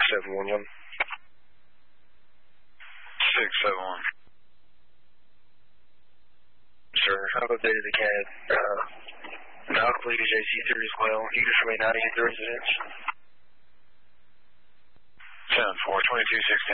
6711. 671. Sir, I've updated the CAD. Now completed JC3 as well. You just remain out of the residence. 10-4, 2216.